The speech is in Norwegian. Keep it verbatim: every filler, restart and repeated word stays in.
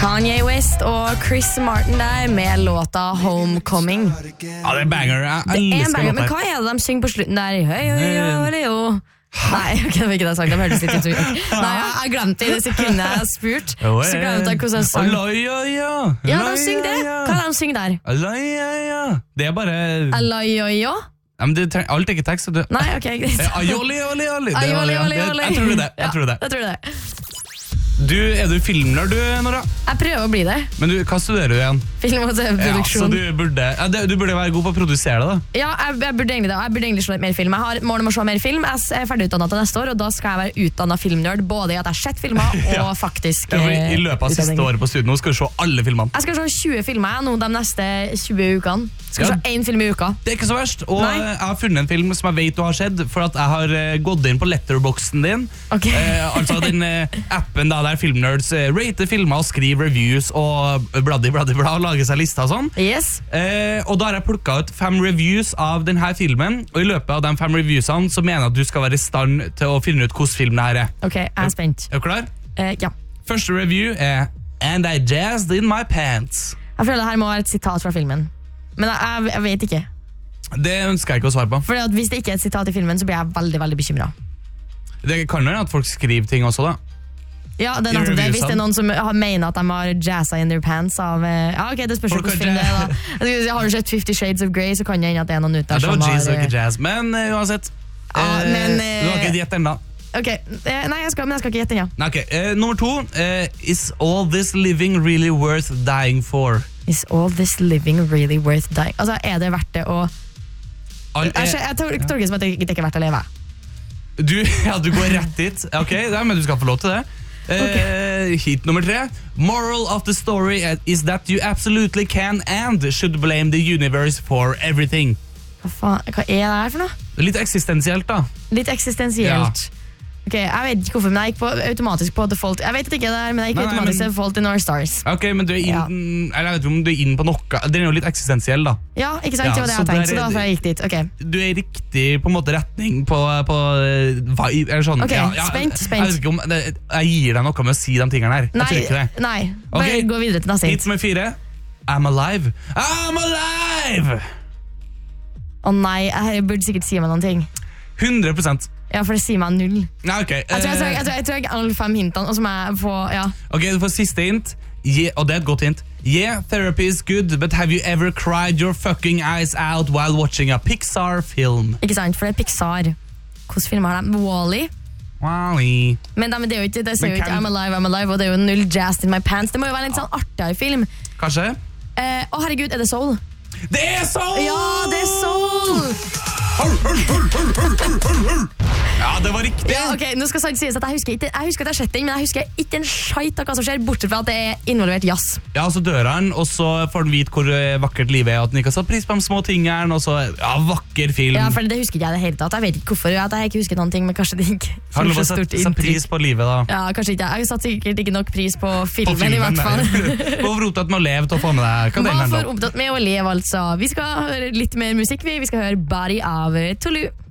Kanye West og Chris Martin der med låta Homecoming. Ja, det er banger. Jeg Det er en elsker banger, men låta hva er det de synger på slutten der? Hei, hei, hei, hei, Nei, ok, det var ikke det jeg sagt. De hørtes litt ut. Okay. Nei, jeg, jeg glemte i det sekundet jeg har spurt. Så glemte jeg hvordan jeg sang. Ja, de synger det. Hva er det de synger der? Det er bare Alayoyo? Ja, men det treng, alt er ikke tekst, vet du. Nei, ok, greit. Aioli, oli, oli. Aioli, oli, oli. Jeg tror det. Jeg tror det. Ja, jeg tror det. Du, er du filmnerd, du, Nora? Jeg prøver å bli det. Men du, hva studerer du igjen? Film- og Ja, så produksjon. du burde, ja, det- du burde være god på å produsere det, da. Ja, jeg, jeg burde egentlig det. Jeg burde egentlig se litt mer film. Jeg har mål om å se mer film. Jeg er ferdig utdannet til neste år, og da skal jeg være utdannet filmnerd, både i at jeg har sett filmer og Ja. faktisk Ja, I eh, løpet av siste utdanning. året på studiet nå skal du se alle filmene. Jeg skal se tjue filmer jeg, nå de neste tjue ukene. Skal Ja. se én film i uka. Det er ikke så verst, og Nei. jeg har funnet en film som jeg vet du har sett, for at jeg har eh, gått inn på letterboxen din. Ok. Eh, altså den eh, appen da, der filmnerds eh, rater filmer og skriver reviews og bladdi, bladdi, bla, og lager seg lister og sånn. Yes. Eh, og da har jeg plukket ut fem reviews av denne filmen, og i løpet av de fem reviewsene så mener jeg at du skal være i stand til å finne ut hvordan filmen her er. Ok, jeg er spent. Er du klar? Eh, ja. Første review er And I jazzed in my pants. Jeg føler det her må være et sitat fra filmen. Men jeg, jeg, jeg vet ikke. Det ønsker jeg ikke å svare på. Fordi at hvis det ikke er et sitat i filmen, så blir jeg veldig, veldig bekymret. Det kan være at folk skriver ting også, da. Ja, det er I nettopp det. Hvis reviewsene. det er noen som har- mener at de har jazza in their pants av eh, Ja, ok, det spørs jo Folk hvordan har film det er, da. jazz. Jeg skulle si, Har du sett Fifty Shades of Grey, så kan det hende at det er noen ute Ja, der det var som jazz og har ikke jazz, men eh, uansett. Ja, Eh, men, du har eh, ikke gjett ennå. Ok, eh, Nei, jeg skal, men jeg skal ikke gjette ennå. Nei, ok. Eh, nummer to. Eh, is all this living really worth dying for? Is all this living really worth dying? Altså, er det verdt det å All, Jeg, skjø- jeg tol- tolker det som at det ikke er verdt å leve. du, ja, du går rett dit. Ok, ja, men du skal få lov til det. Eh, Hit nummer tre. Moral of the story is that you absolutely can and should blame the universe for everything. Hva faen, hva er det her for noe? Litt eksistensielt, da. Litt eksistensielt. Ok, Jeg vet ikke hvorfor, men jeg gikk på, automatisk på default. Jeg vet at ikke det er, men jeg gikk Nei, nei, automatisk men- til default i North Stars. Ok, men du er inn, Ja. eller jeg vet ikke om du er inn på noe. Den er jo litt eksistensiell, da. Ja, ikke sant? Ja, det var det så jeg tenkte, der så er derfor det- jeg gikk dit. Ok, Du er i riktig på en måte retning på, på eh, vibe, eller sånn. Ok, spent, spent. Jeg, vet ikke om, det, jeg gir deg noe med å si de tingene her. Jeg Nei, tror ikke det. nei. bare Ok. gå videre til neste Hit hit. nummer fire. I'm alive. I'm alive! Å nei, jeg burde sikkert si meg noen ting. hundre prosent. Ja, for det sier meg null. Nei, ok. Jeg tror jeg, tror jeg, eh, jeg, tror jeg, tror jeg alle fem hintene, og så må jeg få, ja. Ok, du får siste hint. Yeah, og det er et godt hint. Yeah, therapy is good, but have you ever cried your fucking eyes out while watching a Pixar film? Ikke sant, for det er Pixar. Hvilke filmer har de? Wall-E. Wally. Men de, det, er jo ikke, det sier Men jo ikke hvem- I'm alive, I'm alive, og det er jo null jazz in my pants. Det må jo være en litt sånn artigere film. Kanskje? Eh, Å herregud, er det Soul? Det er Soul! Ja, det er Soul! Ja, det var riktig. Ja, ok, nå skal sant sies at jeg husker, ikke, jeg husker at jeg har sett den, men jeg husker ikke en skjeit av hva som skjer, bortsett fra at det er involvert jazz. Ja, så dør han, og så får han vite hvor eh, vakkert livet er, at han ikke har satt pris på de små tingene, og så, ja, vakker film. Ja, for det husker ikke jeg i det hele tatt. Jeg vet ikke hvorfor at jeg ikke husker noen ting, men kanskje det ikke Han gjorde lov å så stort sette sette pris inntrykk. på livet, da. Ja, kanskje ikke. Jeg har satt sikkert ikke nok pris på På filmen, i hvert fall. Hvor for opptatt med å leve til å få med deg hva den Hva handler for om. opptatt med å leve, altså. Vi skal høre litt mer musikk, vi. Vi skal høre Body av Toulouse.